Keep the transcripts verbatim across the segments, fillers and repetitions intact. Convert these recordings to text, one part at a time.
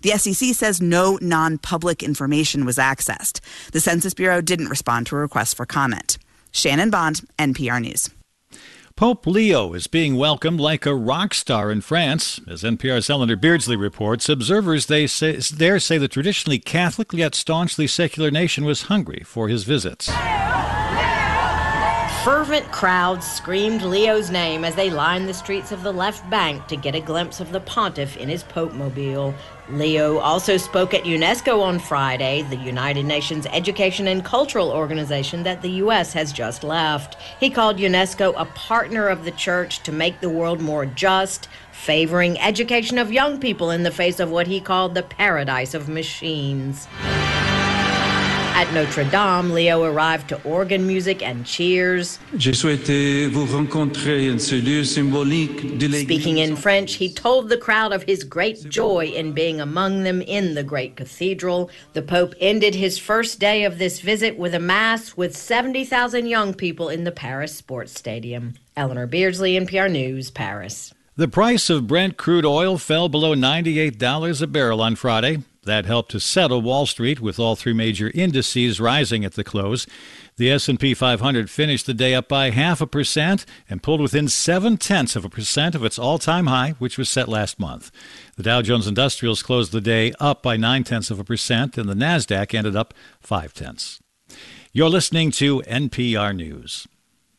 The S E C says no non-public information was accessed. The Census Bureau didn't respond to a request for comment. Shannon Bond, N P R News. Pope Leo is being welcomed like a rock star in France. As N P R's Eleanor Beardsley reports, observers they say, there say the traditionally Catholic yet staunchly secular nation was hungry for his visits. Fervent crowds screamed Leo's name as they lined the streets of the left bank to get a glimpse of the pontiff in his Pope-mobile. Leo also spoke at UNESCO on Friday, the United Nations Education and Cultural Organization that the U S has just left. He called UNESCO a partner of the church to make the world more just, favoring education of young people in the face of what he called the paradise of machines. At Notre Dame, Leo arrived to organ music and cheers. Speaking in French, he told the crowd of his great joy in being among them in the great cathedral. The Pope ended his first day of this visit with a mass with seventy thousand young people in the Paris Sports Stadium. Eleanor Beardsley, N P R News, Paris. The price of Brent crude oil fell below ninety-eight dollars a barrel on Friday. That helped to settle Wall Street, with all three major indices rising at the close. The S and P five hundred finished the day up by half a percent and pulled within seven-tenths of a percent of its all-time high, which was set last month. The Dow Jones Industrials closed the day up by nine-tenths of a percent, and the NASDAQ ended up five-tenths. You're listening to N P R News.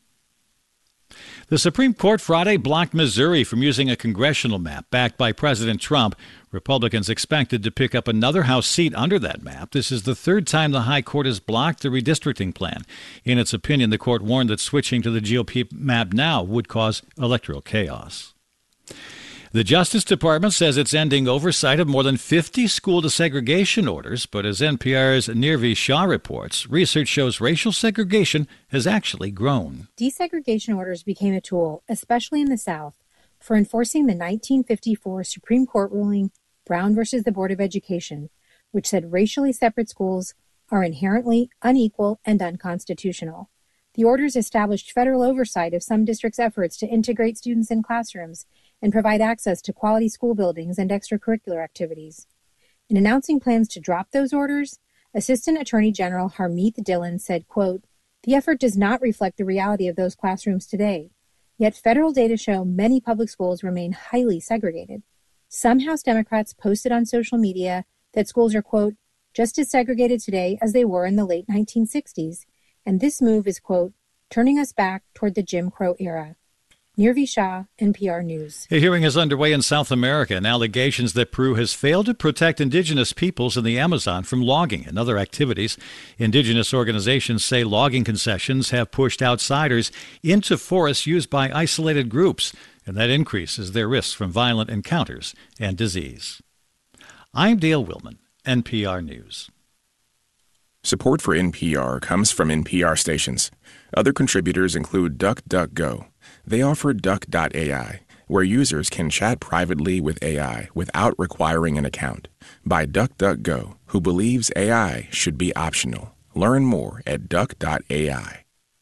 The Supreme Court Friday blocked Missouri from using a congressional map backed by President Trump. Republicans expected to pick up another House seat under that map. This is the third time the High Court has blocked the redistricting plan. In its opinion, the court warned that switching to the G O P map now would cause electoral chaos. The Justice Department says it's ending oversight of more than fifty school desegregation orders, but as N P R's Nirvi Shah reports, research shows racial segregation has actually grown. Desegregation orders became a tool, especially in the South, for enforcing the nineteen fifty-four Supreme Court ruling Brown versus the Board of Education, which said racially separate schools are inherently unequal and unconstitutional. The orders established federal oversight of some districts' efforts to integrate students in classrooms and provide access to quality school buildings and extracurricular activities. In announcing plans to drop those orders, Assistant Attorney General Harmeet Dillon said, quote, "The effort does not reflect the reality of those classrooms today. Yet federal data show many public schools remain highly segregated. Some House Democrats posted on social media that schools are, quote, just as segregated today as they were in the late nineteen sixties, and this move is, quote, turning us back toward the Jim Crow era." Nirvi Shah, N P R News. A hearing is underway in South America on allegations that Peru has failed to protect indigenous peoples in the Amazon from logging and other activities. Indigenous organizations say logging concessions have pushed outsiders into forests used by isolated groups, and that increases their risks from violent encounters and disease. I'm Dale Willman, N P R News. Support for N P R comes from N P R stations. Other contributors include DuckDuckGo. They offer Duck dot A I, where users can chat privately with A I without requiring an account. By DuckDuckGo, who believes A I should be optional. Learn more at Duck dot A I.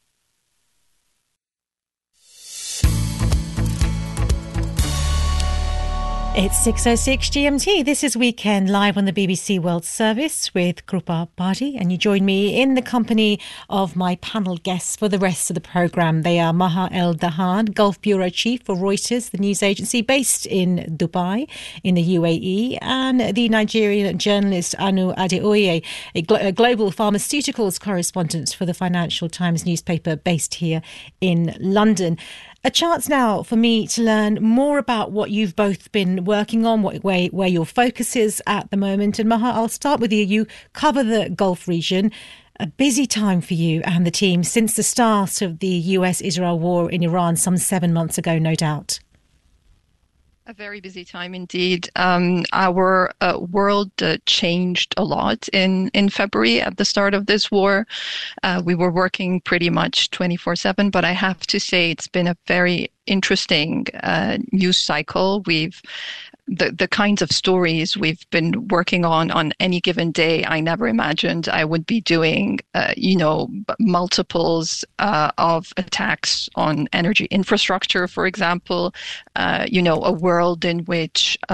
It's six oh six G M T. This is Weekend Live on the B B C World Service with Krupa Bhatti, and you join me in the company of my panel guests for the rest of the programme. They are Maha El-Dahan, Gulf Bureau Chief for Reuters, the news agency based in Dubai in the U A E, and the Nigerian journalist Anu Adeoye, a, glo- a global pharmaceuticals correspondent for the Financial Times newspaper based here in London. A chance now for me to learn more about what you've both been working on, what, where, where your focus is at the moment. And Maha, I'll start with you. You cover the Gulf region. A busy time for you and the team since the start of the U S-Israel war in Iran some seven months ago, no doubt. A very busy time indeed. Um, our uh, world uh, changed a lot in, in February at the start of this war. Uh, we were working pretty much twenty-four seven, but I have to say it's been a very interesting uh, news cycle. We've The, the kinds of stories we've been working on on any given day, I never imagined I would be doing, uh, you know, multiples uh, of attacks on energy infrastructure, for example, uh, you know, a world in which um,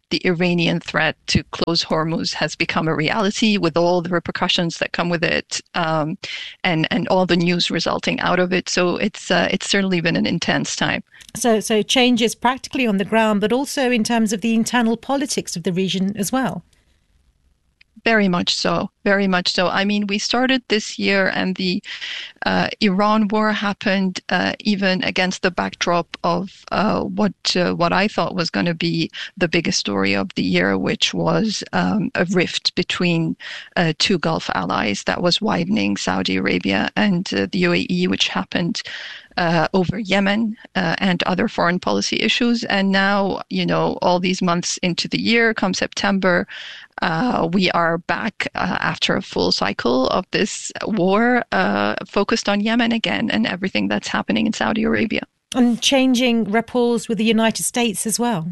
the Iranian threat to close Hormuz has become a reality with all the repercussions that come with it, um, and and all the news resulting out of it. So it's uh, it's certainly been an intense time. So so changes practically on the ground, but also in terms of the internal politics of the region as well. Very much so. Very much so. I mean, we started this year and the uh, Iran war happened uh, even against the backdrop of uh, what uh, what I thought was going to be the biggest story of the year, which was um, a rift between uh, two Gulf allies that was widening, Saudi Arabia and uh, the U A E, which happened Uh, over Yemen uh, and other foreign policy issues. And now, you know, all these months into the year, come September, uh, we are back uh, after a full cycle of this war uh, focused on Yemen again and everything that's happening in Saudi Arabia. And changing rapport with the United States as well.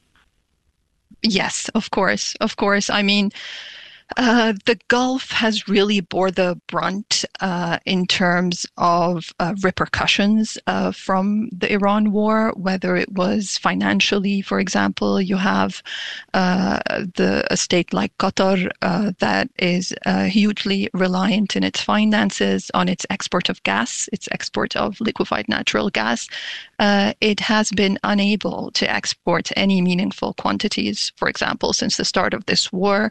Yes, of course. Of course. I mean, Uh, the Gulf has really bore the brunt uh, in terms of uh, repercussions uh, from the Iran war, whether it was financially, for example. You have uh, the a state like Qatar uh, that is uh, hugely reliant in its finances on its export of gas, its export of liquefied natural gas. Uh, it has been unable to export any meaningful quantities, for example, since the start of this war.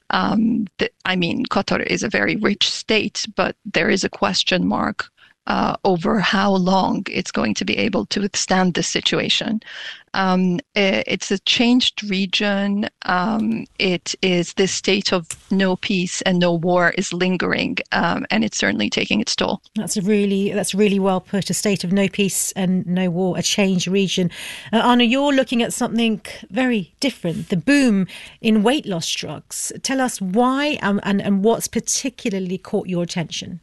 Um, the, I mean, Qatar is a very rich state, but there is a question mark uh, over how long it's going to be able to withstand this situation. Um, it, it's a changed region. Um, it is this state of no peace and no war is lingering, um, and it's certainly taking its toll. That's a really that's really well put. A state of no peace and no war, a changed region. Uh, Anna, you're looking at something very different. The boom in weight loss drugs. Tell us why um, and and what's particularly caught your attention.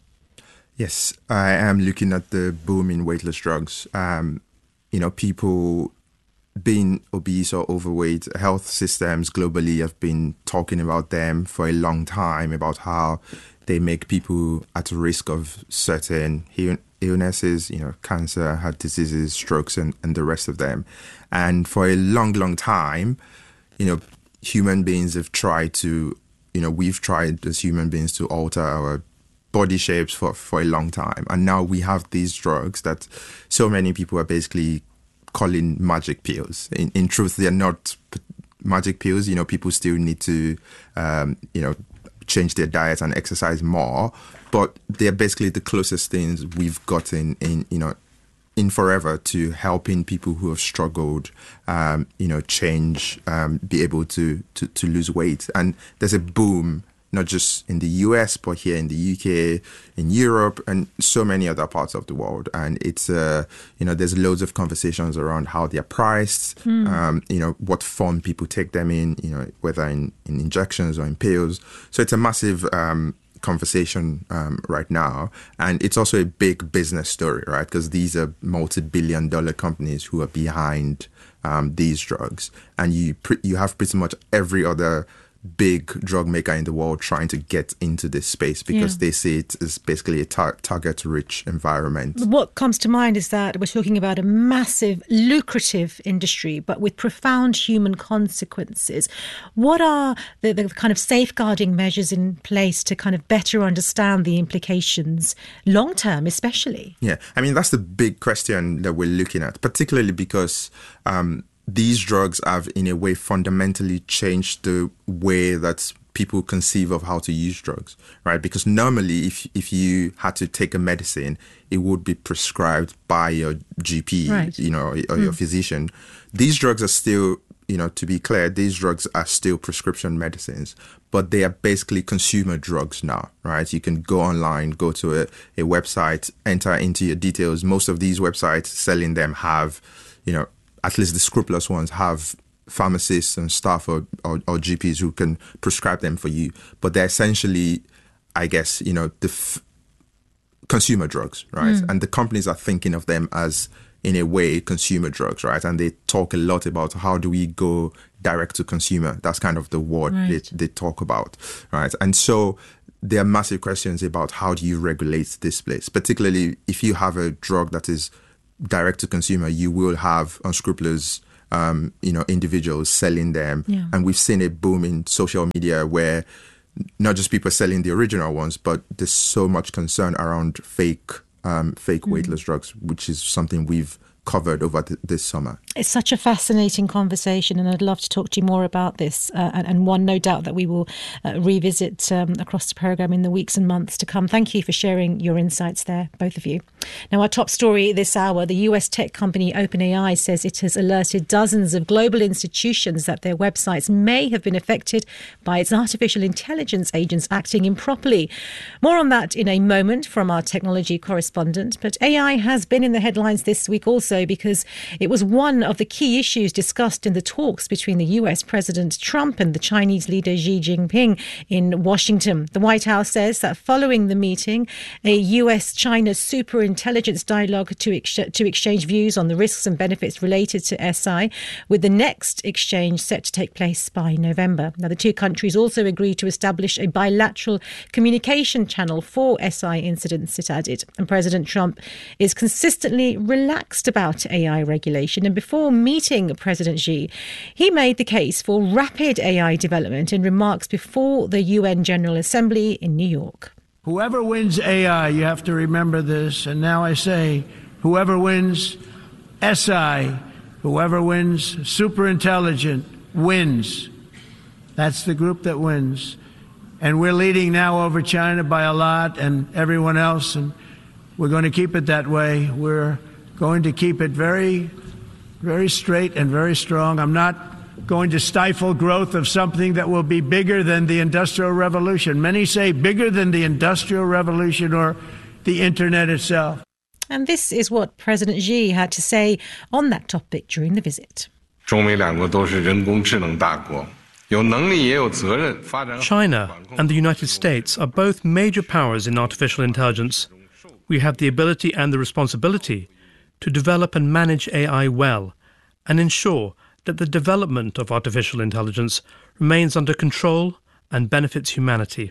Yes, I am looking at the boom in weight loss drugs. Um, you know, people being obese or overweight, health systems globally have been talking about them for a long time, about how they make people at risk of certain illnesses, you know, cancer, heart diseases, strokes, and, and the rest of them. And for a long, long time, you know, human beings have tried to, you know, we've tried as human beings to alter our body shapes for, for a long time. And now we have these drugs that so many people are basically calling magic pills. In, in truth, they're not magic pills. You know, people still need to, um, you know, change their diet and exercise more. But they're basically the closest things we've gotten in, you know, in forever to helping people who have struggled, um, you know, change, um, be able to, to, to lose weight. And there's a boom, not just in the U S, but here in the U K, in Europe, and so many other parts of the world. And it's, uh, you know, there's loads of conversations around how they're priced, mm. um, you know, what form people take them in, you know, whether in, in injections or in pills. So it's a massive um, conversation um, right now. And it's also a big business story, right? Because these are multi-billion dollar companies who are behind um, these drugs. And you pre- you have pretty much every other big drug maker in the world trying to get into this space because yeah. they see it as basically a tar- target-rich environment. What comes to mind is that we're talking about a massive, lucrative industry, but with profound human consequences. What are the, the kind of safeguarding measures in place to kind of better understand the implications long-term, especially? Yeah, I mean, that's the big question that we're looking at, particularly because um, these drugs have, in a way, fundamentally changed the way that people conceive of how to use drugs, right? Because normally, if if you had to take a medicine, it would be prescribed by your G P, right. you know, or mm. your physician. These drugs are still, you know, to be clear, these drugs are still prescription medicines, but they are basically consumer drugs now, right? You can go online, go to a, a website, enter into your details. Most of these websites selling them have, you know, at least the scrupulous ones have pharmacists and staff or, or, or G Ps who can prescribe them for you. But they're essentially, I guess, you know, the f- consumer drugs, right? Mm. And the companies are thinking of them as, in a way, consumer drugs, right? And they talk a lot about how do we go direct to consumer. That's kind of the word right. they, they talk about, right? And so there are massive questions about how do you regulate this place, particularly if you have a drug that is direct to consumer, you will have unscrupulous um, you know, individuals selling them. Yeah. And we've seen a boom in social media where not just people selling the original ones, but there's so much concern around fake um, fake mm. weight loss drugs, which is something we've covered over th- this summer. It's such a fascinating conversation, and I'd love to talk to you more about this, uh, and, and one no doubt that we will uh, revisit um, across the programme in the weeks and months to come. Thank you for sharing your insights there, both of you. Now, our top story this hour, the U S tech company OpenAI says it has alerted dozens of global institutions that their websites may have been affected by its artificial intelligence agents acting improperly. More on that in a moment from our technology correspondent. But A I has been in the headlines this week also because it was one of the key issues discussed in the talks between the U S President Trump and the Chinese leader Xi Jinping in Washington. The White House says that following the meeting, a U S-China superintelligence dialogue to, ex- to exchange views on the risks and benefits related to S I, with the next exchange set to take place by November. Now, the two countries also agreed to establish a bilateral communication channel for S I incidents, it added. And President Trump is consistently relaxed about A I regulation, and before meeting President Xi, he made the case for rapid A I development in remarks before the U N General Assembly in New York. Whoever wins A I, you have to remember this, and now I say, whoever wins S I, whoever wins superintelligent, wins. That's the group that wins. And we're leading now over China by a lot and everyone else, and we're going to keep it that way. We're going to keep it very, very straight and very strong. I'm not going to stifle growth of something that will be bigger than the Industrial Revolution. Many say bigger than the Industrial Revolution or the Internet itself. And this is what President Xi had to say on that topic during the visit. China and the United States are both major powers in artificial intelligence. We have the ability and the responsibility to develop and manage A I well and ensure that the development of artificial intelligence remains under control and benefits humanity.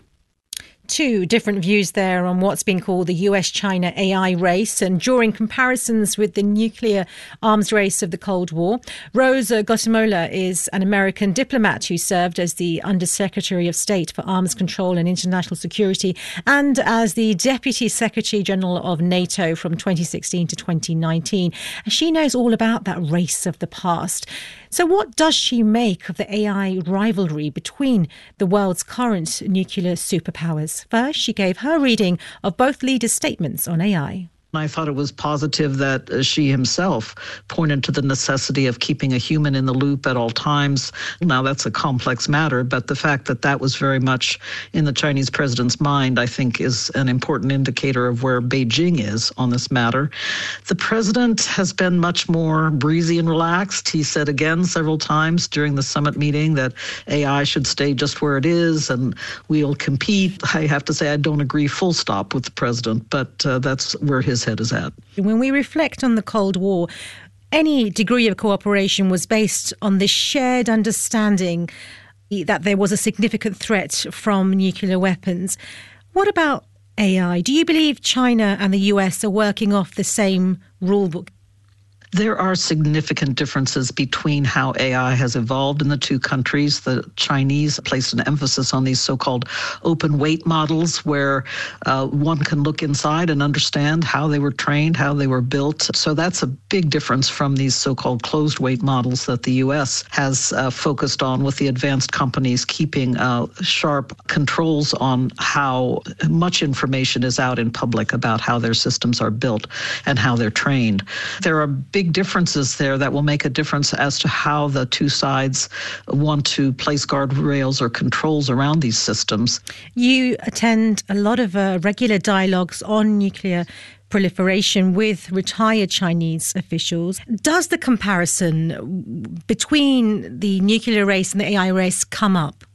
Two different views there on what's been called the U S-China A I race and drawing comparisons with the nuclear arms race of the Cold War. Rose Gottemoeller is an American diplomat who served as the Undersecretary of State for Arms Control and International Security and as the Deputy Secretary General of NATO from twenty sixteen to twenty nineteen. She knows all about that race of the past. So what does she make of the A I rivalry between the world's current nuclear superpowers? First, she gave her reading of both leaders' statements on A I. I thought it was positive that uh, Xi himself pointed to the necessity of keeping a human in the loop at all times. Now, that's a complex matter, but the fact that that was very much in the Chinese president's mind, I think, is an important indicator of where Beijing is on this matter. The president has been much more breezy and relaxed. He said again several times during the summit meeting that A I should stay just where it is and we'll compete. I have to say I don't agree full stop with the president, but uh, that's where his head is at. When we reflect on the Cold War, any degree of cooperation was based on this shared understanding that there was a significant threat from nuclear weapons. What about A I? Do you believe China and the U S are working off the same rulebook? There are significant differences between how A I has evolved in the two countries. The Chinese placed an emphasis on these so-called open weight models where uh, one can look inside and understand how they were trained, how they were built. So that's a big difference from these so-called closed weight models that the U S has uh, focused on, with the advanced companies keeping uh, sharp controls on how much information is out in public about how their systems are built and how they're trained. There are big differences there that will make a difference as to how the two sides want to place guardrails or controls around these systems. You attend a lot of uh, regular dialogues on nuclear proliferation with retired Chinese officials. Does the comparison between the nuclear race and the A I race come up?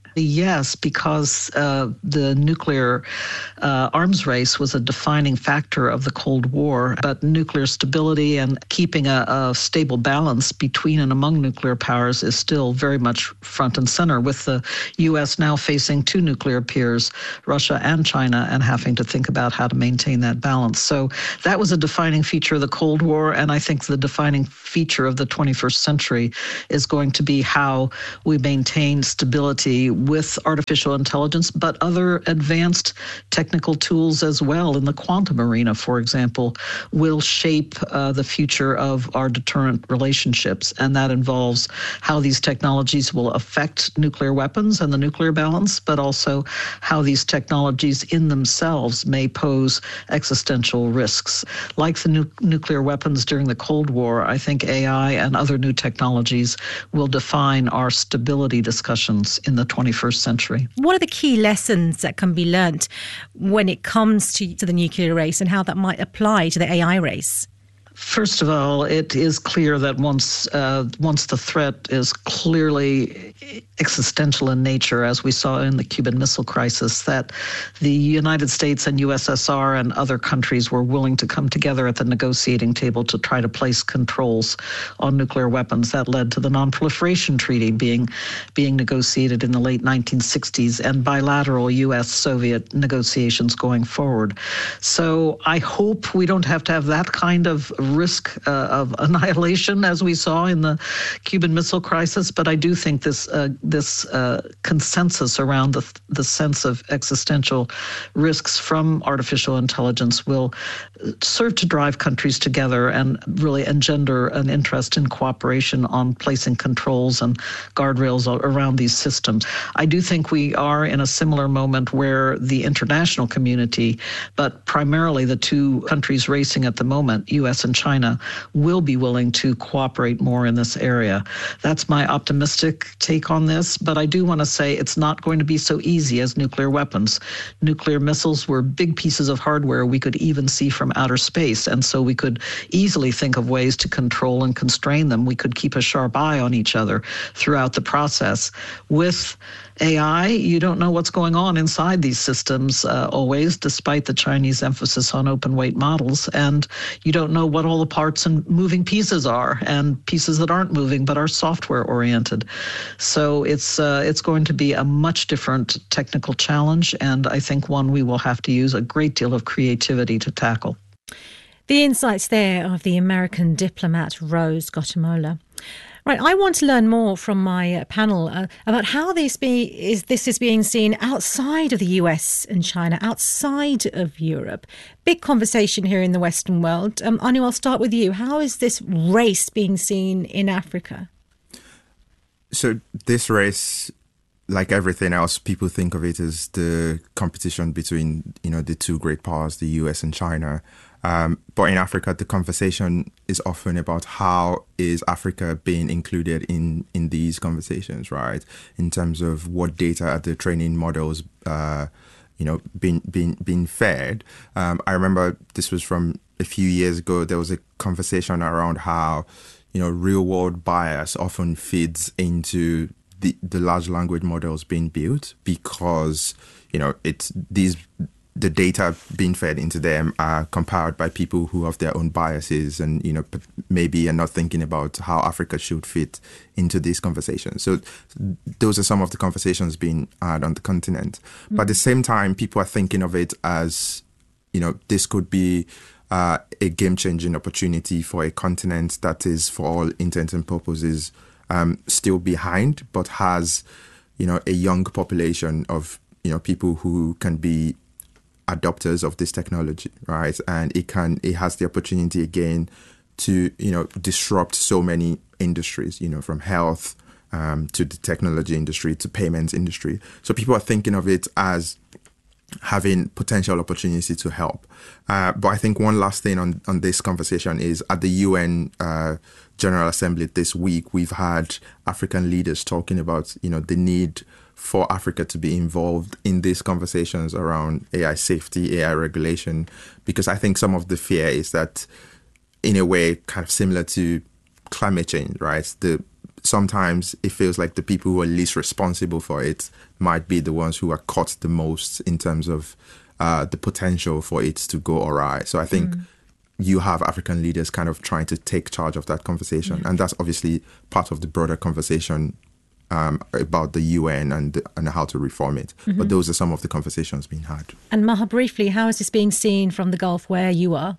Yes, because uh, the nuclear uh, arms race was a defining factor of the Cold War, but nuclear stability and keeping a, a stable balance between and among nuclear powers is still very much front and center, with the U S now facing two nuclear peers, Russia and China, and having to think about how to maintain that balance. So that was a defining feature of the Cold War, and I think the defining feature of the twenty-first century is going to be how we maintain stability with artificial intelligence, but other advanced technical tools as well in the quantum arena, for example, will shape uh, the future of our deterrent relationships. And that involves how these technologies will affect nuclear weapons and the nuclear balance, but also how these technologies in themselves may pose existential risks. Like the nu- nuclear weapons during the Cold War, I think A I and other new technologies will define our stability discussions in the twenty-first century. What are the key lessons that can be learnt when it comes to, to the nuclear race, and how that might apply to the A I race? First of all, it is clear that once uh, once the threat is clearly existential in nature, as we saw in the Cuban Missile Crisis, that the United States and U S S R and other countries were willing to come together at the negotiating table to try to place controls on nuclear weapons. That led to the Non-Proliferation Treaty being being negotiated in the late nineteen sixties, and bilateral U S Soviet negotiations going forward. So I hope we don't have to have that kind of risk uh, of annihilation as we saw in the Cuban Missile Crisis, but I do think this uh, this uh, consensus around the the sense of existential risks from artificial intelligence will serve to drive countries together and really engender an interest in cooperation on placing controls and guardrails around these systems. I do think we are in a similar moment where the international community, but primarily the two countries racing at the moment, U S and China, will be willing to cooperate more in this area. That's my optimistic take on this, but I do want to say it's not going to be so easy as nuclear weapons. Nuclear missiles were big pieces of hardware we could even see from outer space, and so we could easily think of ways to control and constrain them. We could keep a sharp eye on each other throughout the process. With A I, you don't know what's going on inside these systems uh, always, despite the Chinese emphasis on open weight models, and you don't know what all the parts and moving pieces are, and pieces that aren't moving but are software oriented. So it's uh, it's going to be a much different technical challenge, and I think one we will have to use a great deal of creativity to tackle. The insights there of the American diplomat Rose Gottemoeller. Right, I want to learn more from my panel uh, about how this be is this is being seen outside of the U S and China, outside of Europe. Big conversation here in the Western world. Um, Anu, I'll start with you. How is this race being seen in Africa? So this race, like everything else, people think of it as the competition between, you know, the two great powers, the U S and China. Um, but in Africa, the conversation is often about how is Africa being included in, in these conversations, right? In terms of what data are the training models, uh, you know, being being being fed. Um, I remember this was from a few years ago. There was a conversation around how, you know, real world bias often feeds into the the large language models being built because, you know, it's these. The data being fed into them are compiled by people who have their own biases and, you know, maybe are not thinking about how Africa should fit into these conversations. So those are some of the conversations being had on the continent. Mm-hmm. But at the same time, people are thinking of it as, you know, this could be uh, a game-changing opportunity for a continent that is, for all intents and purposes, um, still behind, but has, you know, a young population of, you know, people who can be adopters of this technology, right? And it can, it has the opportunity again to, you know, disrupt so many industries, you know, from health um, to the technology industry to payments industry. So people are thinking of it as having potential opportunity to help. Uh, but I think one last thing on, on this conversation is at the U N uh, General Assembly this week, we've had African leaders talking about, you know, the need for Africa to be involved in these conversations around A I safety, A I regulation, because I think some of the fear is that, in a way, kind of similar to climate change, right? The sometimes it feels like the people who are least responsible for it might be the ones who are caught the most in terms of uh, the potential for it to go awry. So I think mm. you have African leaders kind of trying to take charge of that conversation. Mm. And that's obviously part of the broader conversation um, about the U N and and how to reform it. Mm-hmm. But those are some of the conversations being had. And Maha, briefly, how is this being seen from the Gulf where you are?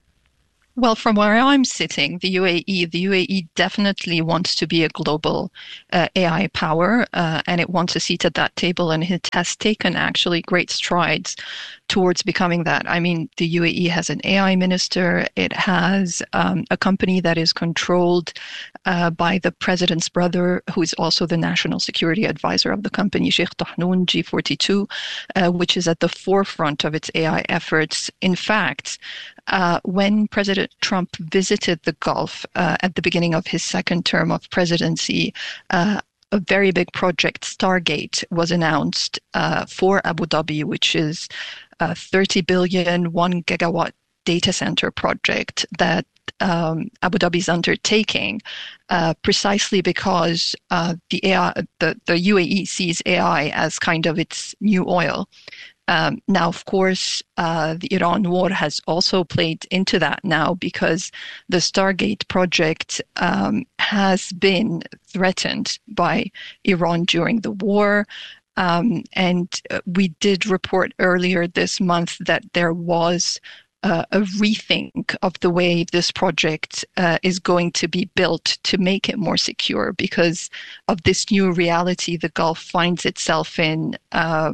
Well, from where I'm sitting, the U A E, the U A E definitely wants to be a global uh, A I power, uh, and it wants a seat at that table, and it has taken actually great strides towards becoming that. I mean, the U A E has an A I minister. It has um, a company that is controlled uh, by the president's brother, who is also the national security advisor of the company, Sheikh Tahnoun, G forty-two, uh, which is at the forefront of its A I efforts. In fact, uh, when President Trump visited the Gulf uh, at the beginning of his second term of presidency, uh, a very big project, Stargate, was announced uh, for Abu Dhabi, which is a thirty billion, one gigawatt data center project that um, Abu Dhabi is undertaking uh, precisely because uh, the, A I, the, the U A E sees A I as kind of its new oil. Um, now, of course, uh, the Iran war has also played into that now because the Stargate project um, has been threatened by Iran during the war. Um, and we did report earlier this month that there was uh, a rethink of the way this project uh, is going to be built to make it more secure because of this new reality the Gulf finds itself in, uh,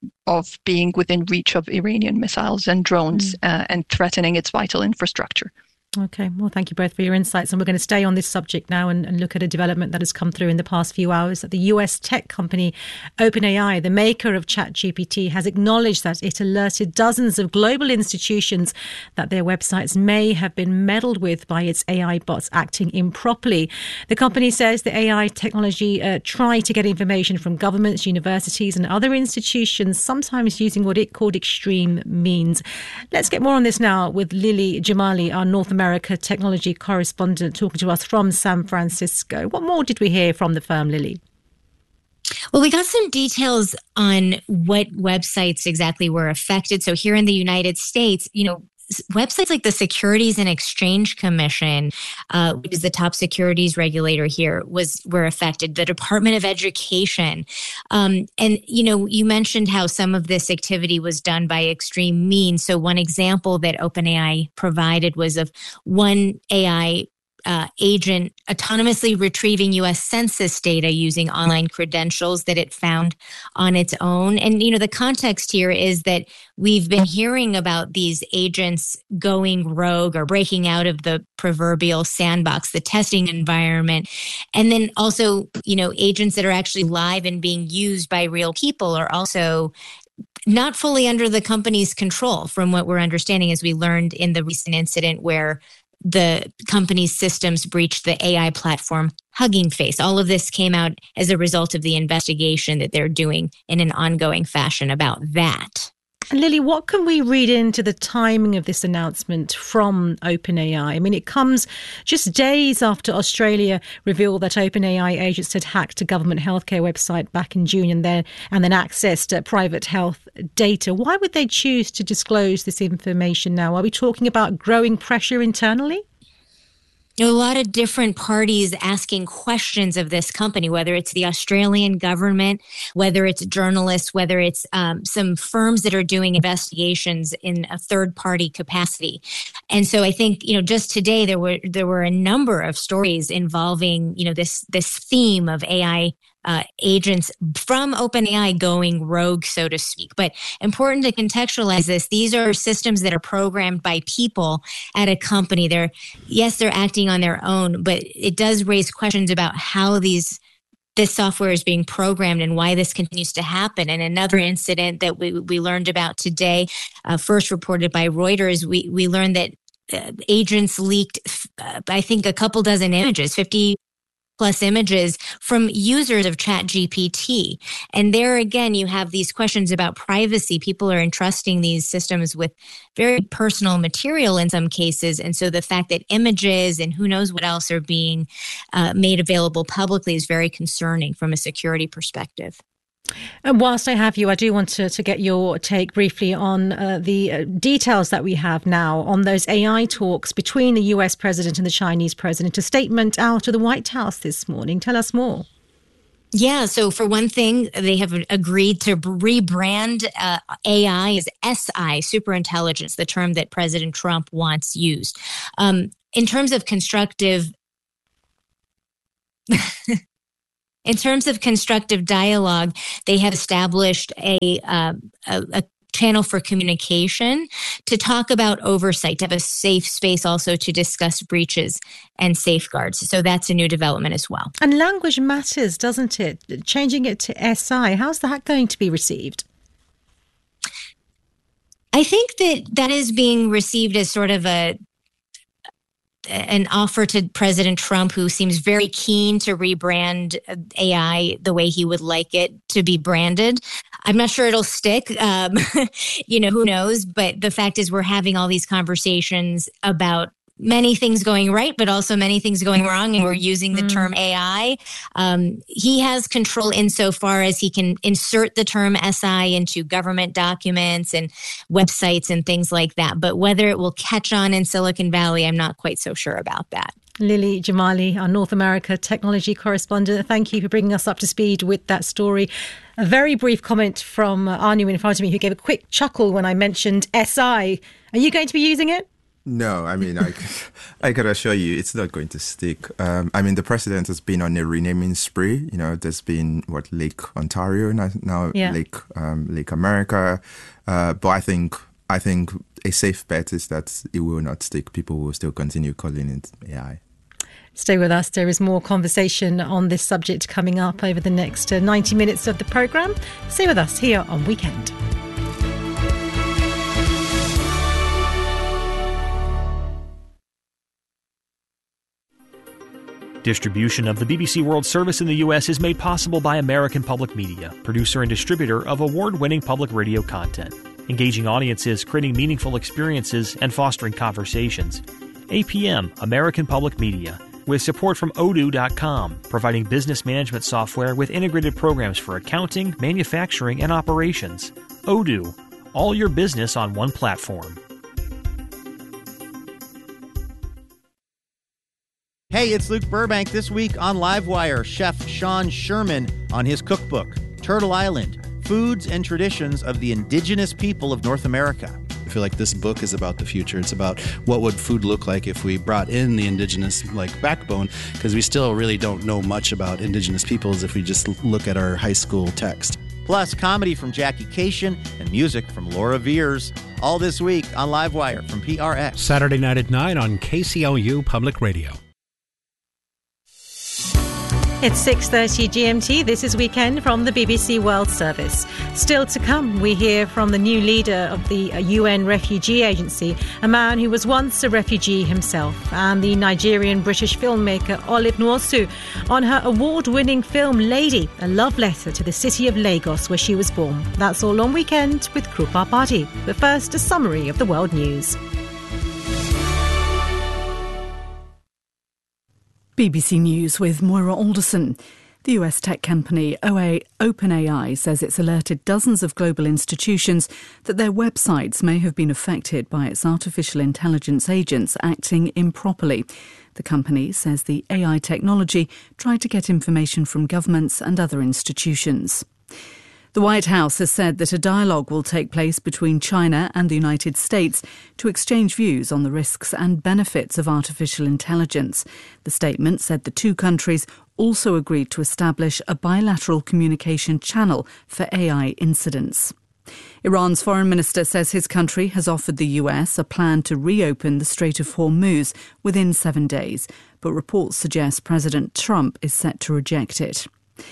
of being within reach of Iranian missiles and drones mm. uh, and threatening its vital infrastructure. Okay, well, thank you both for your insights. And we're going to stay on this subject now and, and look at a development that has come through in the past few hours. That the U S tech company OpenAI, the maker of ChatGPT, has acknowledged that it alerted dozens of global institutions that their websites may have been meddled with by its A I bots acting improperly. The company says the A I technology uh, tried to get information from governments, universities and other institutions, sometimes using what it called extreme means. Let's get more on this now with Lily Jamali, our North American America technology correspondent, talking to us from San Francisco. What more did we hear from the firm, Lily? Well, we got some details on what websites exactly were affected. So here in the United States, you know, websites like the Securities and Exchange Commission, uh, which is the top securities regulator here, was were affected. The Department of Education, um, and you know, you mentioned how some of this activity was done by extreme means. So one example that OpenAI provided was of one A I Uh, agent autonomously retrieving U S Census data using online credentials that it found on its own. And, you know, the context here is that we've been hearing about these agents going rogue or breaking out of the proverbial sandbox, the testing environment. And then also, you know, agents that are actually live and being used by real people are also not fully under the company's control, from what we're understanding, as we learned in the recent incident where the company's systems breached the A I platform Hugging Face. All of this came out as a result of the investigation that they're doing in an ongoing fashion about that. And Lily, what can we read into the timing of this announcement from OpenAI? I mean, it comes just days after Australia revealed that OpenAI agents had hacked a government healthcare website back in June and then and then accessed uh, private health data. Why would they choose to disclose this information now? Are we talking about growing pressure internally? You know, a lot of different parties asking questions of this company, whether it's the Australian government, whether it's journalists, whether it's um, some firms that are doing investigations in a third party capacity. And so I think, you know, just today there were there were a number of stories involving, you know, this this theme of A I Uh, agents from OpenAI going rogue, so to speak. But important to contextualize this, these are systems that are programmed by people at a company. They're, yes, they're acting on their own, but it does raise questions about how these this software is being programmed and why this continues to happen. And another incident that we, we learned about today, uh, first reported by Reuters, we, we learned that uh, agents leaked, uh, I think, a couple dozen images, fifty plus images from users of ChatGPT. And there again, you have these questions about privacy. People are entrusting these systems with very personal material in some cases. And so the fact that images and who knows what else are being uh, made available publicly is very concerning from a security perspective. And whilst I have you, I do want to, to get your take briefly on uh, the uh, details that we have now on those A I talks between the U S president and the Chinese president. A statement out of the White House this morning. Tell us more. Yeah, so for one thing, they have agreed to rebrand uh, A I as S I, superintelligence, the term that President Trump wants used. Um, in terms of constructive In terms of constructive dialogue, they have established a, uh, a, a channel for communication to talk about oversight, to have a safe space also to discuss breaches and safeguards. So that's a new development as well. And language matters, doesn't it? Changing it to S I, how's that going to be received? I think that that is being received as sort of a an offer to President Trump, who seems very keen to rebrand A I the way he would like it to be branded. I'm not sure it'll stick. Um, you know, who knows? But the fact is we're having all these conversations about many things going right, but also many things going wrong. And we're using the mm. term A I. Um, he has control insofar as he can insert the term S I into government documents and websites and things like that. But whether it will catch on in Silicon Valley, I'm not quite so sure about that. Lily Jamali, our North America technology correspondent, thank you for bringing us up to speed with that story. A very brief comment from Anu in front of me, who gave a quick chuckle when I mentioned S I. Are you going to be using it? No, I mean, I, I can assure you it's not going to stick. Um, I mean, the president has been on a renaming spree. You know, there's been, what, Lake Ontario, now, now yeah. Lake um, Lake America. Uh, but I think I think a safe bet is that it will not stick. People will still continue calling it A I. Stay with us. There is more conversation on this subject coming up over the next uh, ninety minutes of the programme. Stay with us here on Weekend. Distribution of the B B C World Service in the U S is made possible by American Public Media, producer and distributor of award-winning public radio content, engaging audiences, creating meaningful experiences, and fostering conversations. A P M, American Public Media, with support from Odoo dot com, providing business management software with integrated programs for accounting, manufacturing, and operations. Odoo, all your business on one platform. Hey, it's Luke Burbank. This week on Livewire, Chef Sean Sherman on his cookbook, Turtle Island, Foods and Traditions of the Indigenous People of North America. I feel like this book is about the future. It's about what would food look like if we brought in the indigenous like backbone, because we still really don't know much about indigenous peoples if we just look at our high school text. Plus, comedy from Jackie Cation and music from Laura Veers. All this week on Livewire from P R X. Saturday night at nine on K C L U Public Radio. It's six thirty G M T. This is Weekend from the B B C World Service. Still to come, we hear from the new leader of the U N Refugee Agency, a man who was once a refugee himself, and the Nigerian-British filmmaker Olive Nwosu on her award-winning film Lady, a love letter to the city of Lagos where she was born. That's all on Weekend with Krupa Party. But first, a summary of the world news. B B C News with Moira Alderson. The U S tech company OpenAI says it's alerted dozens of global institutions that their websites may have been affected by its artificial intelligence agents acting improperly. The company says the A I technology tried to get information from governments and other institutions. The White House has said that a dialogue will take place between China and the United States to exchange views on the risks and benefits of artificial intelligence. The statement said the two countries also agreed to establish a bilateral communication channel for A I incidents. Iran's foreign minister says his country has offered the U S a plan to reopen the Strait of Hormuz within seven days, but reports suggest President Trump is set to reject it.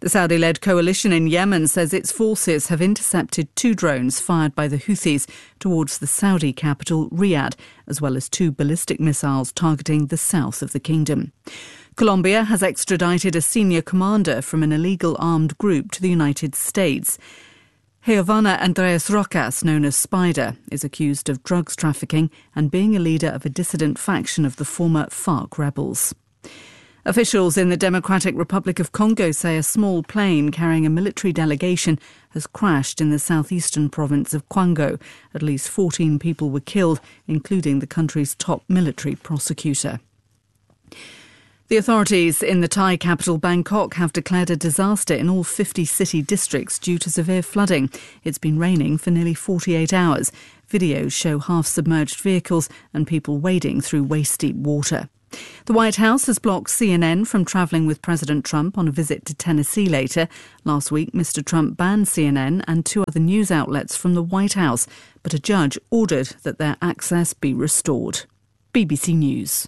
The Saudi-led coalition in Yemen says its forces have intercepted two drones fired by the Houthis towards the Saudi capital, Riyadh, as well as two ballistic missiles targeting the south of the kingdom. Colombia has extradited a senior commander from an illegal armed group to the United States. Giovanna Andres Rocas, known as Spider, is accused of drugs trafficking and being a leader of a dissident faction of the former FARC rebels. Officials in the Democratic Republic of Congo say a small plane carrying a military delegation has crashed in the southeastern province of Kwango. At least fourteen people were killed, including the country's top military prosecutor. The authorities in the Thai capital Bangkok have declared a disaster in all fifty city districts due to severe flooding. It's been raining for nearly forty-eight hours. Videos show half-submerged vehicles and people wading through waist-deep water. The White House has blocked C N N from travelling with President Trump on a visit to Tennessee later. Last week, Mister Trump banned C N N and two other news outlets from the White House, but a judge ordered that their access be restored. B B C News.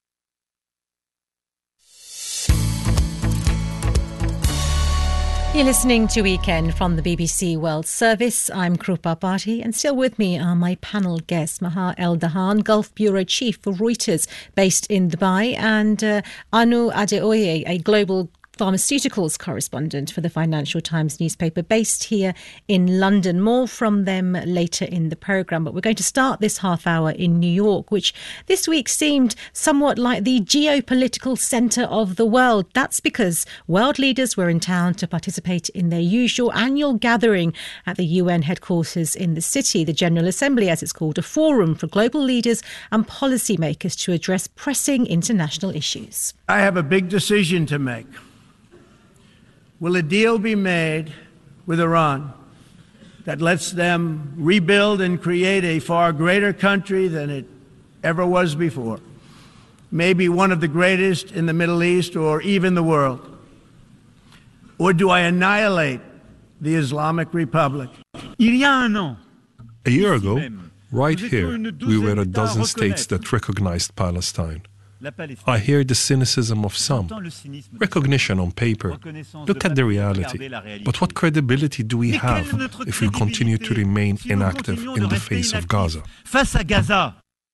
You're listening to Weekend from the B B C World Service. I'm Krupa Bhatti, and still with me are my panel guests, Maha El-Dahan, Gulf Bureau Chief for Reuters based in Dubai, and uh, Anu Adeoye, a global pharmaceuticals correspondent for the Financial Times newspaper based here in London. More from them later in the programme, but we're going to start this half hour in New York, which this week seemed somewhat like the geopolitical centre of the world. That's because world leaders were in town to participate in their usual annual gathering at the U N headquarters in the city, the General Assembly, as it's called, a forum for global leaders and policymakers to address pressing international issues. I have a big decision to make. Will a deal be made with Iran that lets them rebuild and create a far greater country than it ever was before? Maybe one of the greatest in the Middle East or even the world? Or do I annihilate the Islamic Republic? A year ago, right here, we were a dozen states that recognized Palestine. I hear the cynicism of some. Recognition on paper. Look at the reality. But what credibility do we have if we continue to remain inactive in the face of Gaza? The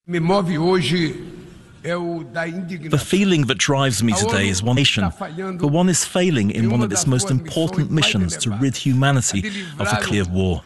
feeling that drives me today is one nation, but one is failing in one of its most important missions to rid humanity of the clear war.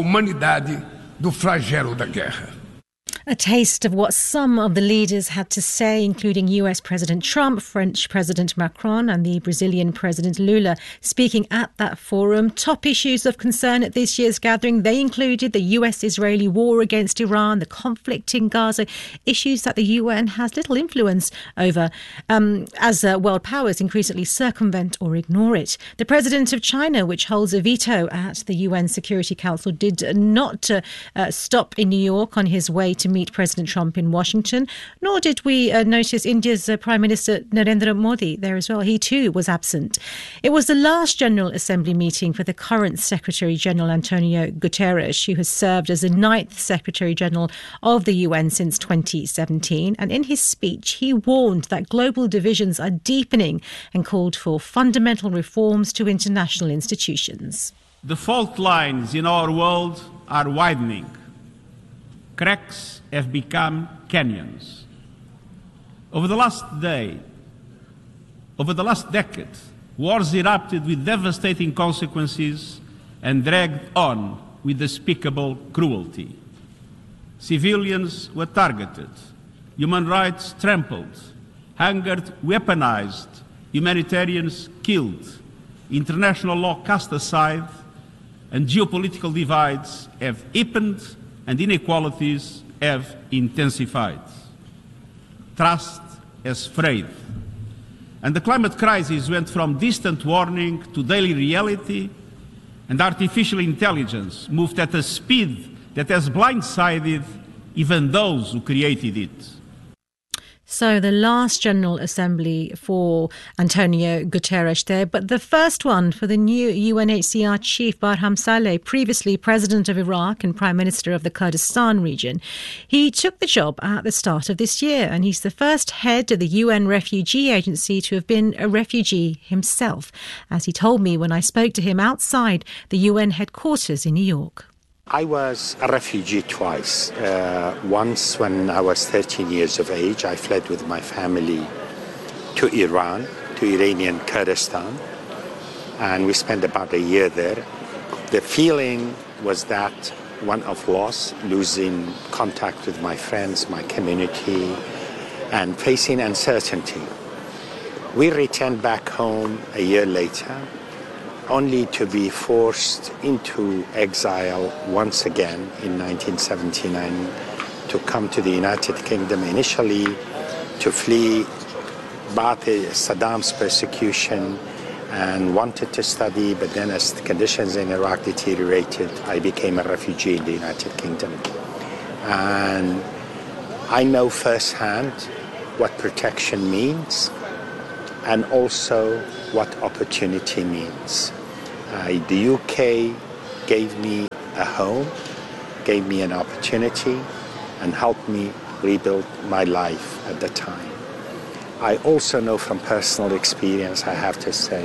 A taste of what some of the leaders had to say, including U S President Trump, French President Macron and the Brazilian President Lula speaking at that forum. Top issues of concern at this year's gathering, they included the U S-Israeli war against Iran, the conflict in Gaza, issues that the U N has little influence over um, as uh, world powers increasingly circumvent or ignore it. The president of China, which holds a veto at the U N Security Council, did not uh, uh, stop in New York on his way to meet President Trump in Washington, nor did we uh, notice India's uh, Prime Minister Narendra Modi there as well. He too was absent. It was the last General Assembly meeting for the current Secretary General Antonio Guterres, who has served as the ninth Secretary General of the U N since twenty seventeen. And in his speech, he warned that global divisions are deepening and called for fundamental reforms to international institutions. The fault lines in our world are widening. Cracks have become canyons. Over the last day, over the last decade, wars erupted with devastating consequences and dragged on with despicable cruelty. Civilians were targeted, human rights trampled, hungered weaponized, humanitarians killed, international law cast aside, and geopolitical divides have deepened and inequalities have intensified. Trust has frayed. And the climate crisis went from distant warning to daily reality, and artificial intelligence moved at a speed that has blindsided even those who created it. So the last General Assembly for Antonio Guterres there, but the first one for the new U N H C R chief, Barham Saleh, previously president of Iraq and prime minister of the Kurdistan region. He took the job at the start of this year, and he's the first head of the U N Refugee Agency to have been a refugee himself, as he told me when I spoke to him outside the U N headquarters in New York. I was a refugee twice. Uh, once when I was thirteen years of age, I fled with my family to Iran, to Iranian Kurdistan, and we spent about a year there. The feeling was that one of loss, losing contact with my friends, my community, and facing uncertainty. We returned back home a year later, only to be forced into exile once again in nineteen seventy-nine, to come to the United Kingdom initially to flee Ba'ath Saddam's persecution, and wanted to study, but then as the conditions in Iraq deteriorated, I became a refugee in the United Kingdom. And I know firsthand what protection means, and also what opportunity means. Uh, the U K gave me a home, gave me an opportunity, and helped me rebuild my life at the time. I also know from personal experience, I have to say,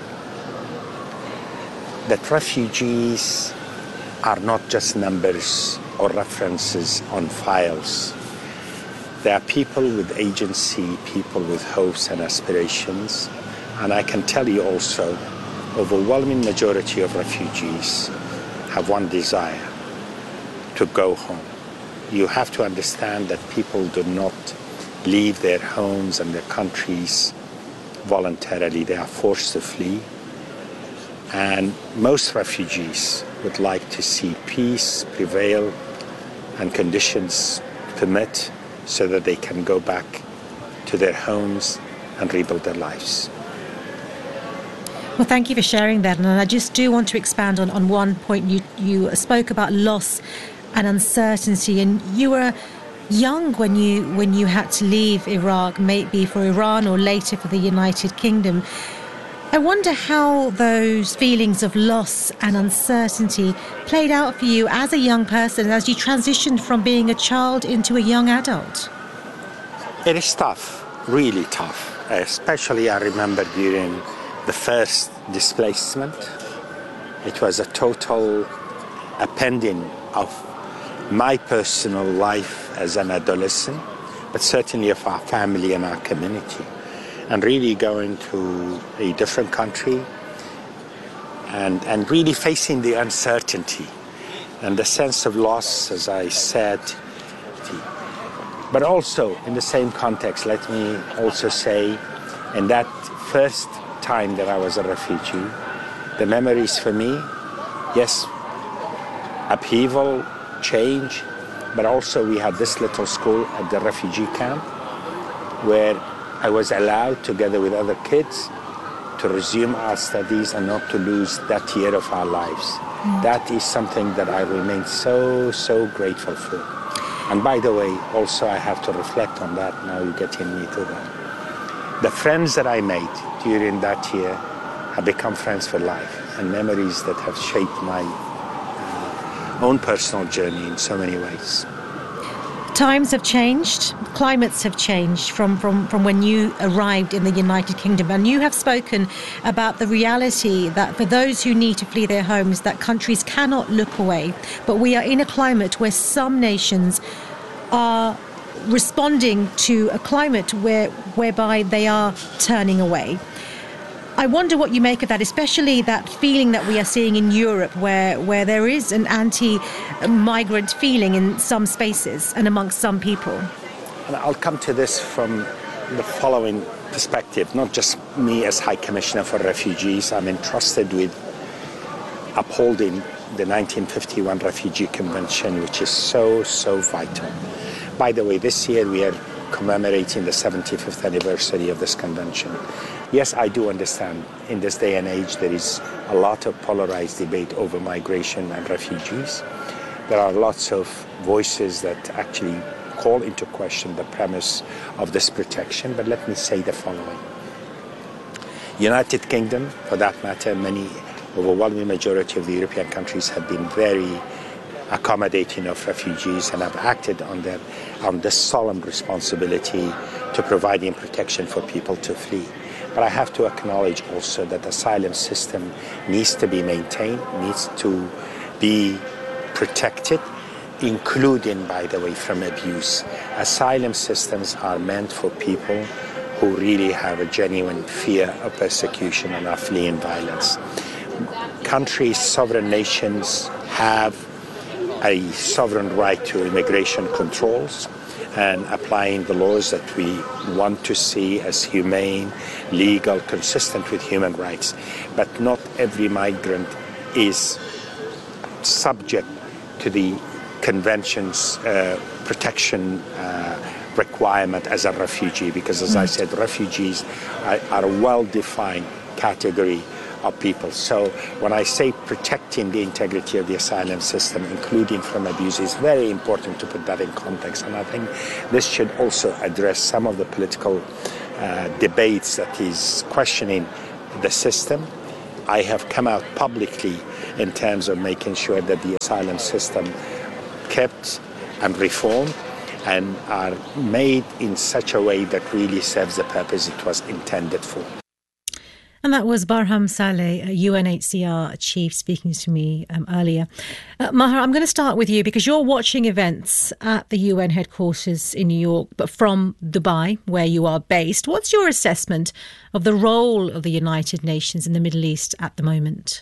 that refugees are not just numbers or references on files. They are people with agency, people with hopes and aspirations. And I can tell you also, overwhelming majority of refugees have one desire: to go home. You have to understand that people do not leave their homes and their countries voluntarily. They are forced to flee. And most refugees would like to see peace prevail and conditions permit, so that they can go back to their homes and rebuild their lives. Well, thank you for sharing that. And I just do want to expand on, on one point. You, you spoke about loss and uncertainty, and you were young when you when you had to leave Iraq, maybe for Iran or later for the United Kingdom. I wonder how those feelings of loss and uncertainty played out for you as a young person, as you transitioned from being a child into a young adult. It is tough, really tough. Especially I remember during the first displacement. It was a total upending of my personal life as an adolescent, but certainly of our family and our community. And really going to a different country and, and really facing the uncertainty and the sense of loss, as I said. But also, in the same context, let me also say, in that first time that I was a refugee, the memories for me, yes, upheaval, change, but also we had this little school at the refugee camp where I was allowed, together with other kids, to resume our studies and not to lose that year of our lives. Mm. That is something that I remain so, so grateful for. And by the way, also I have to reflect on that, now you're getting me to that. The friends that I made during that year have become friends for life, and memories that have shaped my uh, own personal journey in so many ways. Times have changed, climates have changed from, from, from when you arrived in the United Kingdom, and you have spoken about the reality that for those who need to flee their homes, that countries cannot look away. But we are in a climate where some nations are responding to a climate where whereby they are turning away. I wonder what you make of that, especially that feeling that we are seeing in Europe where, where there is an anti-migrant feeling in some spaces and amongst some people. And I'll come to this from the following perspective, not just me as High Commissioner for Refugees. I'm entrusted with upholding the nineteen fifty-one Refugee Convention, which is so, so vital. By the way, this year we are commemorating the seventy-fifth anniversary of this convention. Yes, I do understand in this day and age there is a lot of polarized debate over migration and refugees. There are lots of voices that actually call into question the premise of this protection, but let me say the following. United Kingdom, for that matter, many overwhelming majority of the European countries have been very accommodating of refugees and have acted on their on this solemn responsibility to providing protection for people to flee. But I have to acknowledge also that the asylum system needs to be maintained, needs to be protected, including, by the way, from abuse. Asylum systems are meant for people who really have a genuine fear of persecution and are fleeing violence. Countries, sovereign nations have a sovereign right to immigration controls and applying the laws that we want to see as humane, legal, consistent with human rights. But not every migrant is subject to the convention's uh, protection uh, requirement as a refugee, because as I said, refugees are, are a well-defined category of people. So when I say protecting the integrity of the asylum system, including from abuse, is very important to put that in context. And I think this should also address some of the political uh, debates that is questioning the system. I have come out publicly in terms of making sure that the asylum system kept and reformed and are made in such a way that really serves the purpose it was intended for. And that was Barham Saleh, U N H C R chief, speaking to me um, earlier. Uh, Maher, I'm going to start with you because you're watching events at the U N headquarters in New York, but from Dubai, where you are based. What's your assessment of the role of the United Nations in the Middle East at the moment?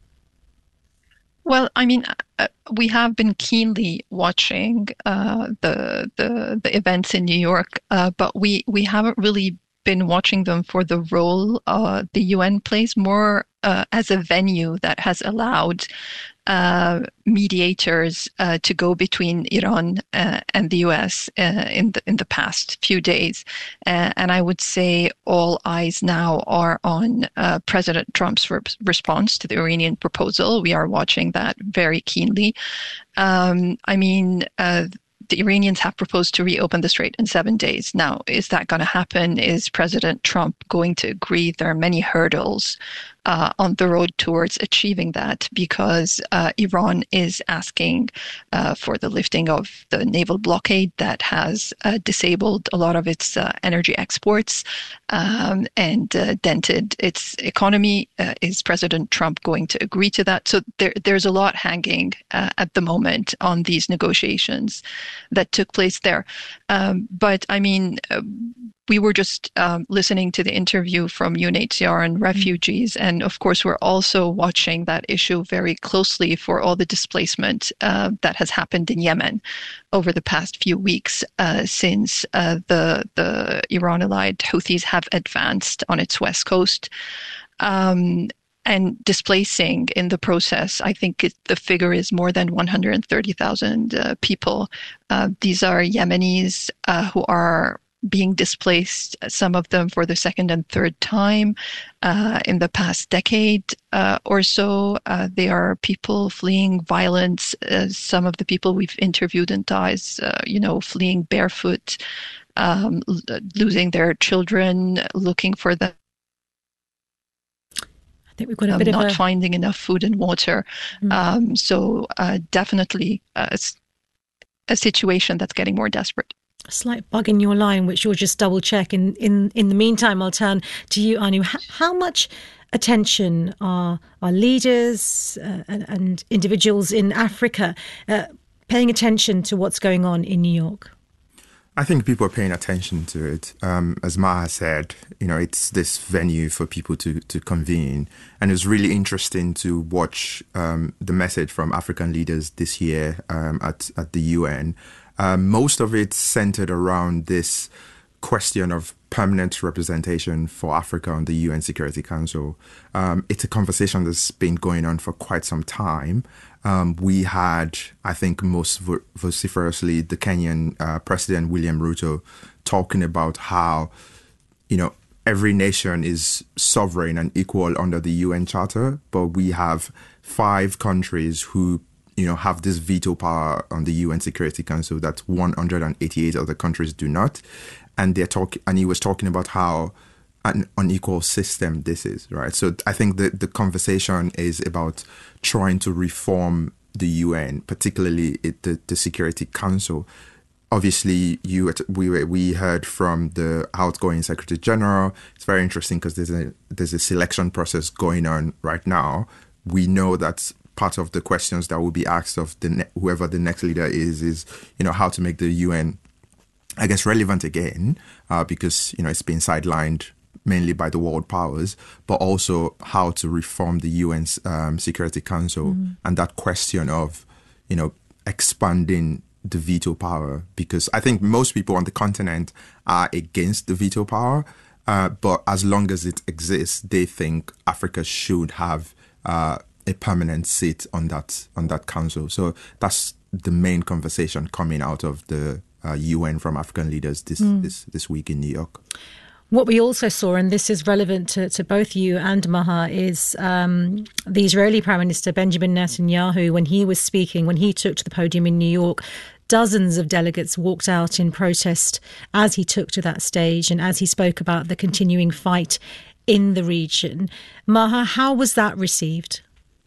Well, I mean, uh, we have been keenly watching uh, the, the the events in New York, uh, but we, we haven't really been watching them for the role uh, the U N plays, more uh, as a venue that has allowed uh, mediators uh, to go between Iran uh, and the U S uh, in the in the past few days. Uh, and I would say all eyes now are on uh, President Trump's re- response to the Iranian proposal. We are watching that very keenly. Um, I mean, uh, the Iranians have proposed to reopen the strait in seven days. Now, is that going to happen? Is President Trump going to agree? There are many hurdles uh, on the road towards achieving that because uh, Iran is asking uh, for the lifting of the naval blockade that has uh, disabled a lot of its uh, energy exports um, and uh, dented its economy. Uh, is President Trump going to agree to that? So there, there's a lot hanging uh, at the moment on these negotiations that took place there. Um, but I mean, uh, we were just um, listening to the interview from U N H C R and refugees. And of course, we're also watching that issue very closely for all the displacement uh, that has happened in Yemen over the past few weeks uh, since uh, the, the Iran-allied Houthis have advanced on its west coast. Um, and displacing in the process, I think it, the figure is more than one hundred thirty thousand uh, people. Uh, these are Yemenis uh, who are being displaced, some of them for the second and third time uh, in the past decade uh, or so. Uh, they are people fleeing violence. Uh, some of the people we've interviewed in ties, uh, you know, fleeing barefoot, um, l- losing their children, looking for them. I think we've got a um, bit of not a... finding enough food and water. Mm. Um, so uh, definitely uh, a situation that's getting more desperate. A slight bug in your line, which you'll just double check. In in in the meantime, I'll turn to you, Anu. How, how much attention are our leaders uh, and, and individuals in Africa uh, paying attention to what's going on in New York? I think people are paying attention to it. Um, as Maha said, you know, it's this venue for people to, to convene. And it was really interesting to watch um, the message from African leaders this year um, at, at the U N. Um, most of it centered around this question of permanent representation for Africa on the U N Security Council. Um, it's a conversation that's been going on for quite some time. Um, we had, I think, most vo- vociferously, the Kenyan uh, President William Ruto talking about how, you know, every nation is sovereign and equal under the U N Charter, but we have five countries who, you know, have this veto power on the U N Security Council that one hundred eighty-eight other countries do not. And they're talk, and he was talking about how an unequal system this is, right? So I think the, the conversation is about trying to reform the U N, particularly it, the, the Security Council. Obviously, you we we heard from the outgoing Secretary General. It's very interesting because there's a there's a selection process going on right now. We know that part of the questions that will be asked of the ne- whoever the next leader is is you know how to make the U N, I guess, relevant again, uh, because you know it's been sidelined mainly by the world powers, but also how to reform the U N's um, Security Council mm. and that question of you know expanding the veto power, because I think most people on the continent are against the veto power, uh, but as long as it exists, they think Africa should have uh, a permanent seat on that on that council. So that's the main conversation coming out of the uh, U N from African leaders this, mm. this this week in New York. What we also saw, and this is relevant to, to both you and Maha, is um, the Israeli Prime Minister Benjamin Netanyahu, when he was speaking, when he took to the podium in New York, dozens of delegates walked out in protest as he took to that stage and as he spoke about the continuing fight in the region. Maha, how was that received?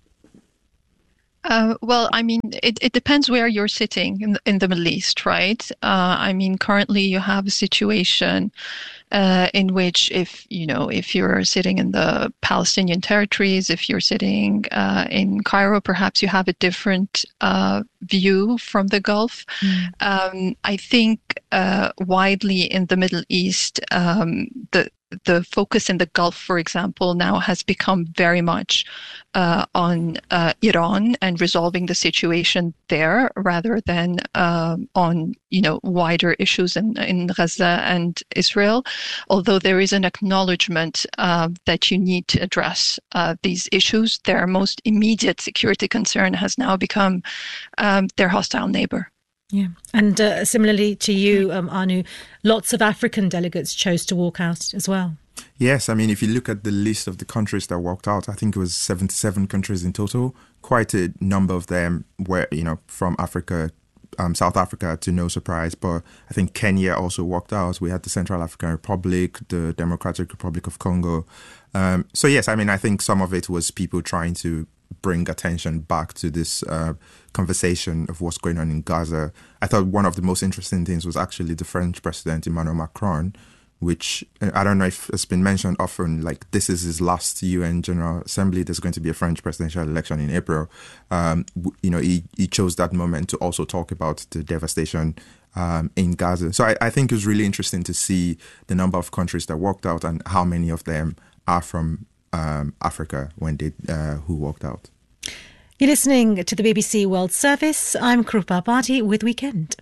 Uh, well, I mean, it, it depends where you're sitting in the, in the Middle East, right? Uh, I mean, currently you have a situation uh, in which if, you know, if you're sitting in the Palestinian territories, if you're sitting uh, in Cairo, perhaps you have a different uh, view from the Gulf. Mm. Um, I think uh, widely in the Middle East, um, the the focus in the Gulf, for example, now has become very much uh, on uh, Iran and resolving the situation there rather than uh, on, you know, wider issues in, in Gaza and Israel. Although there is an acknowledgement uh, that you need to address uh, these issues, their most immediate security concern has now become um, their hostile neighbor. Yeah. And uh, similarly to you, um, Anu, lots of African delegates chose to walk out as well. Yes. I mean, if you look at the list of the countries that walked out, I think it was seventy-seven countries in total. Quite a number of them were, you know, from Africa, um, South Africa, to no surprise. But I think Kenya also walked out. We had the Central African Republic, the Democratic Republic of Congo. Um, so, yes, I mean, I think some of it was people trying to bring attention back to this uh, conversation of what's going on in Gaza. I thought one of the most interesting things was actually the French president, Emmanuel Macron, which I don't know if it's been mentioned often, like this is his last U N General Assembly. There's going to be a French presidential election in April. Um, you know, he, he chose that moment to also talk about the devastation um, in Gaza. So I, I think it was really interesting to see the number of countries that walked out and how many of them are from Um, Africa when they uh, who walked out. You're listening to the B B C World Service. I'm Krupa Bhati with Weekend.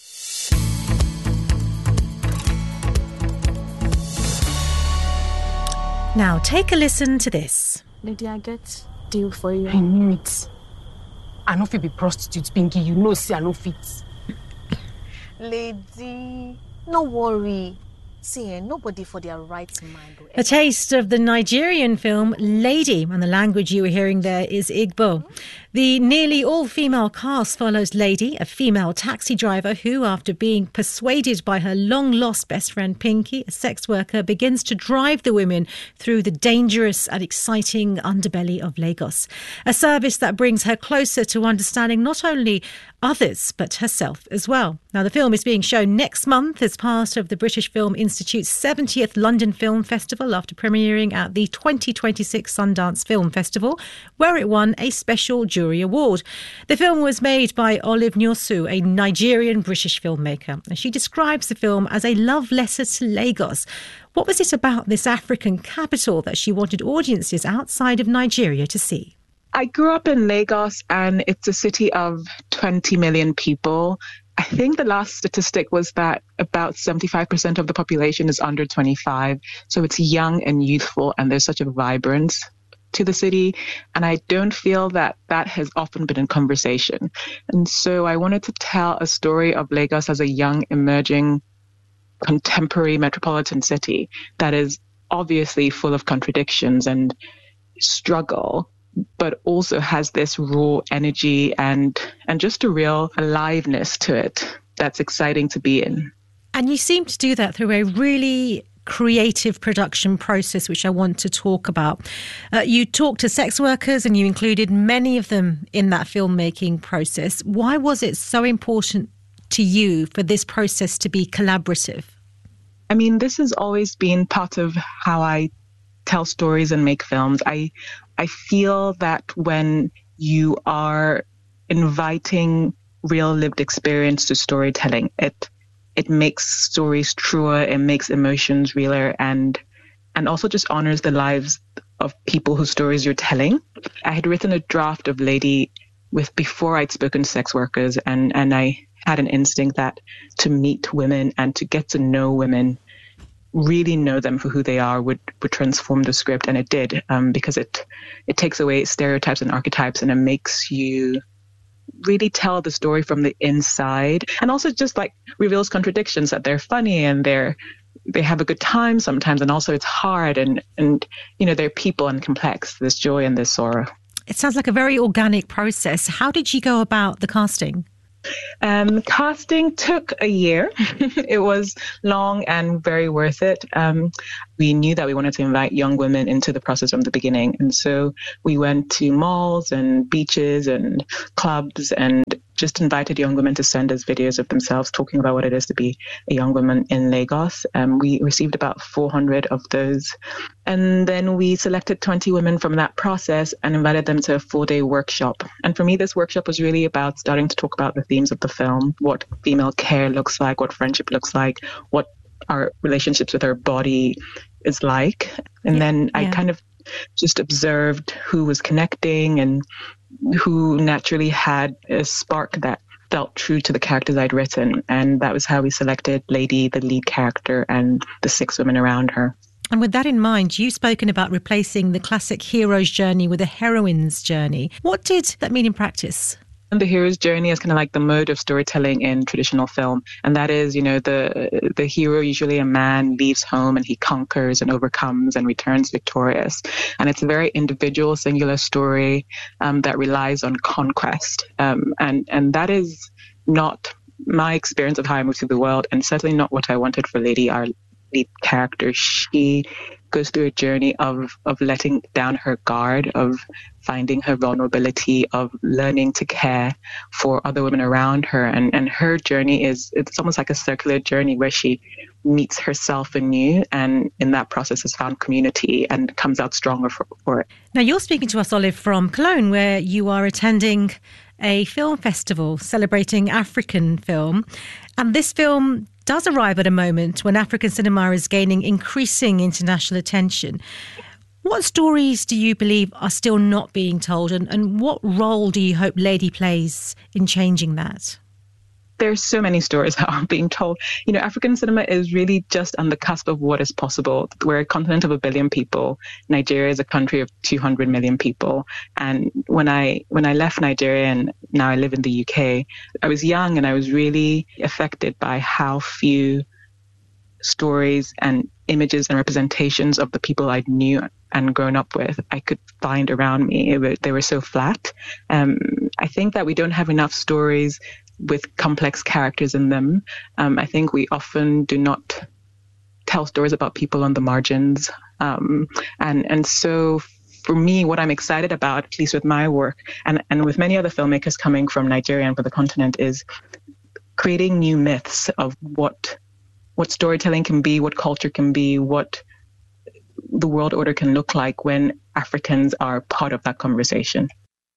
Now take a listen to this. Lady, I get deal for you. I knew it. I know if you be prostitute, Pinky, you know, see, I know fit. Lady, no worry. See, eh, nobody for their right mind. A taste of the Nigerian film Lady, and the language you were hearing there is Igbo. The nearly all-female cast follows Lady, a female taxi driver who, after being persuaded by her long-lost best friend Pinky, a sex worker, begins to drive the women through the dangerous and exciting underbelly of Lagos. A service that brings her closer to understanding not only others, but herself as well. Now, the film is being shown next month as part of the British Film Institute's seventieth London Film Festival after premiering at the twenty twenty-six Sundance Film Festival, where it won a special jury award. The film was made by Olive Nyosu, a Nigerian-British filmmaker, and she describes the film as a love letter to Lagos. What was it about this African capital that she wanted audiences outside of Nigeria to see? I grew up in Lagos, and it's a city of twenty million people. I think the last statistic was that about seventy-five percent of the population is under twenty-five. So it's young and youthful, and there's such a vibrance to the city. And I don't feel that that has often been in conversation. And so I wanted to tell a story of Lagos as a young, emerging, contemporary metropolitan city that is obviously full of contradictions and struggle, but also has this raw energy and and just a real aliveness to it that's exciting to be in. And you seem to do that through a really creative production process, which I want to talk about. Uh, you talked to sex workers and you included many of them in that filmmaking process. Why was it so important to you for this process to be collaborative? I mean, this has always been part of how I tell stories and make films. I I feel that when you are inviting real lived experience to storytelling, it it makes stories truer, it makes emotions realer, and and also just honors the lives of people whose stories you're telling. I had written a draft of Lady with before I'd spoken to sex workers, and, and I had an instinct that to meet women and to get to know women, really know them for who they are, would, would transform the script, and it did, um, because it it takes away stereotypes and archetypes, and it makes you really tell the story from the inside, and also just like reveals contradictions, that they're funny and they're they have a good time sometimes, and also it's hard, and and you know, they're people and complex. There's joy and there's sorrow. It sounds like a very organic process. How did you go about the casting? Um, casting took a year. It was long and very worth it. Um, we knew that we wanted to invite young women into the process from the beginning. And so we went to malls and beaches and clubs and just invited young women to send us videos of themselves talking about what it is to be a young woman in Lagos. Um, we received about four hundred of those. And then we selected twenty women from that process and invited them to a four-day workshop. And for me, this workshop was really about starting to talk about the themes of the film, what female care looks like, what friendship looks like, what our relationships with our body is like. And yeah, then I yeah. kind of just observed who was connecting and who naturally had a spark that felt true to the characters I'd written. And that was how we selected Lady, the lead character, and the six women around her. And with that in mind, you've spoken about replacing the classic hero's journey with a heroine's journey. What did that mean in practice? And the hero's journey is kind of like the mode of storytelling in traditional film. And that is, you know, the the hero, usually a man, leaves home and he conquers and overcomes and returns victorious. And it's a very individual, singular story um, that relies on conquest. Um, and, and that is not my experience of how I moved through the world, and certainly not what I wanted for Lady, our lead character. She goes through a journey of of letting down her guard, of finding her vulnerability, of learning to care for other women around her. And, and her journey is, it's almost like a circular journey where she meets herself anew, and in that process has found community and comes out stronger for, for it. Now, you're speaking to us, Olive, from Cologne, where you are attending a film festival celebrating African film. And this film does arrive at a moment when African cinema is gaining increasing international attention. What stories do you believe are still not being told, and, and what role do you hope Lady plays in changing that? There's so many stories that aren't being told. You know, African cinema is really just on the cusp of what is possible. We're a continent of a billion people. Nigeria is a country of two hundred million people. And when I when I left Nigeria and now I live in the U K, I was young and I was really affected by how few stories and images and representations of the people I knew and grown up with I could find around me. It was, they were so flat. Um, I think that we don't have enough stories with complex characters in them. Um, I think we often do not tell stories about people on the margins. Um, and, and so for me, what I'm excited about, at least with my work and, and with many other filmmakers coming from Nigeria and from the continent, is creating new myths of what what storytelling can be, what culture can be, what the world order can look like when Africans are part of that conversation.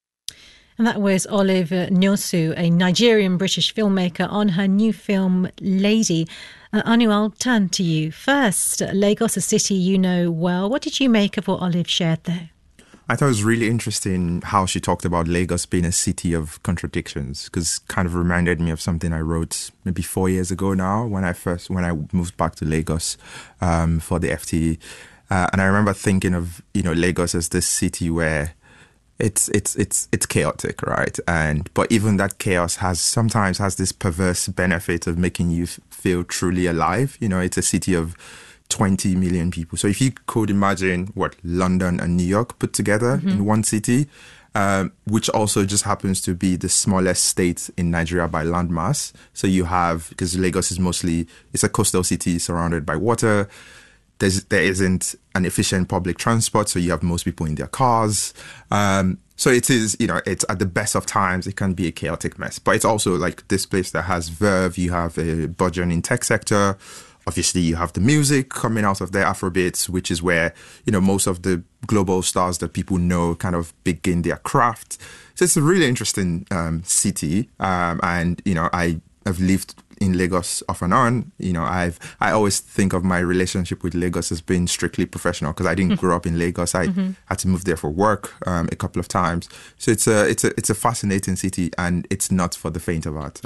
And that was Olive Nyosu, a Nigerian-British filmmaker, on her new film, Lady. Uh, Anu, I'll turn to you first. Lagos, a city you know well. What did you make of what Olive shared there? I thought it was really interesting how she talked about Lagos being a city of contradictions, because kind of reminded me of something I wrote maybe four years ago now when I first, when I moved back to Lagos um, for the F T E. Uh, and I remember thinking of, you know, Lagos as this city where It's it's it's it's chaotic, right? And but even that chaos has sometimes has this perverse benefit of making you f- feel truly alive. You know, it's a city of twenty million people. So if you could imagine what London and New York put together mm-hmm. in one city, um, which also just happens to be the smallest state in Nigeria by landmass. So you have, because Lagos is mostly, it's a coastal city surrounded by water. There's, there isn't an efficient public transport, so you have most people in their cars. Um, so it is, you know, it's at the best of times, it can be a chaotic mess. But it's also like this place that has verve, you have a burgeoning tech sector. Obviously, you have the music coming out of the Afrobeats, which is where, you know, most of the global stars that people know kind of begin their craft. So it's a really interesting um, city. Um, and, you know, I have lived in Lagos off and on. You know, I've I always think of my relationship with Lagos as being strictly professional because I didn't grow up in Lagos. I mm-hmm. had to move there for work um, a couple of times. So it's a it's a it's a fascinating city, and it's not for the faint of heart.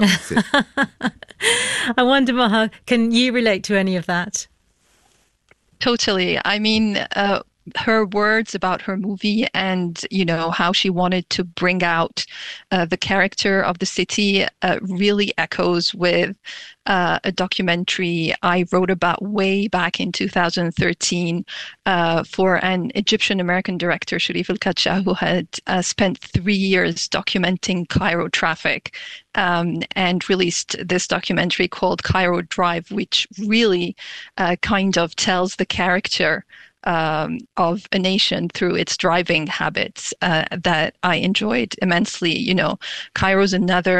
I wonder, Maha, can you relate to any of that? Totally. I mean, uh, her words about her movie and, you know, how she wanted to bring out uh, the character of the city uh, really echoes with uh, a documentary I wrote about way back in two thousand thirteen uh, for an Egyptian-American director, Sherif El-Kacha, who had uh, spent three years documenting Cairo traffic um, and released this documentary called Cairo Drive, which really uh, kind of tells the character Um, of a nation through its driving habits uh, that I enjoyed immensely. You know, Cairo's another